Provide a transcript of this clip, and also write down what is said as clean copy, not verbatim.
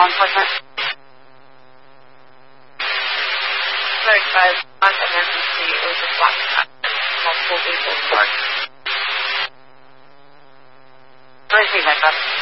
law enforcement? 35, not emergency, it was a black cat. Multiple vehicles parked. Where's the backup?